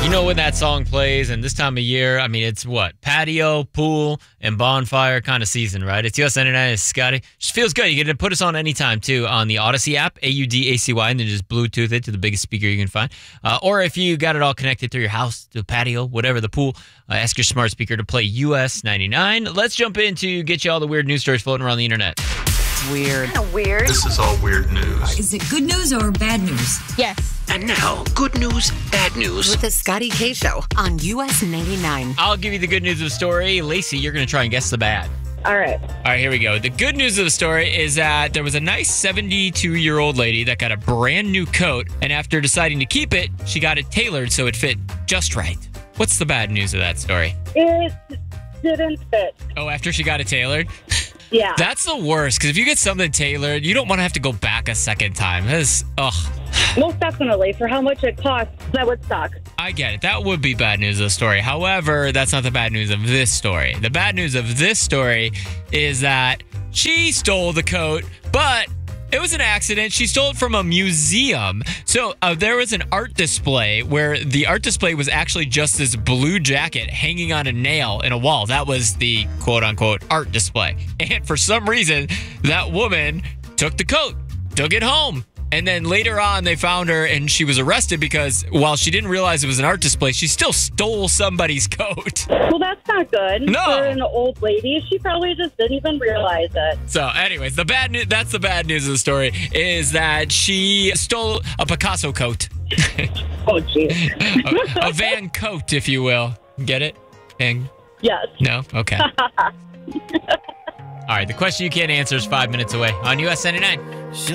You know when that song plays and this time of year, I mean, it's what? Patio, pool, and bonfire kind of season, right? It's US 99, it's Scotty. Just feels good. You get to put us on anytime, too, on the Odyssey app, AUDACY, and then just Bluetooth it to the biggest speaker you can find. Or if you got it all connected through your house, the patio, whatever, the pool, ask your smart speaker to play US 99. Let's jump in to get you all the weird news stories floating around the internet. Weird. Kind of weird. This is all weird news. Is it good news or bad news? Yes. And now, good news, bad news. With the Scotty K Show on US 99. I'll give you the good news of the story. Lacey, you're going to try and guess the bad. All right. All right, here we go. The good news of the story is that there was a nice 72-year-old lady that got a brand new coat, and after deciding to keep it, she got it tailored so it fit just right. What's the bad news of that story? It didn't fit. Oh, after she got it tailored? Yeah. That's the worst, because if you get something tailored, you don't want to have to go back a second time. Ugh. Most definitely. For how much it costs, that would suck. I get it. That would be bad news of the story. However, that's not the bad news of this story. The bad news of this story is that she stole the coat, but it was an accident. She stole it from a museum. So there was an art display where the art display was actually just this blue jacket hanging on a nail in a wall. That was the quote-unquote art display. And for some reason, that woman took the coat, took it home. And then later on, they found her and she was arrested because while she didn't realize it was an art display, she still stole somebody's coat. Well, that's not good. No. For an old lady, she probably just didn't even realize it. So anyways, that's the bad news of the story, is that she stole a Picasso coat. Oh, jeez. a Van coat, if you will. Get it? Van? Yes. No? Okay. All right, the question you can't answer is 5 minutes away on US 99.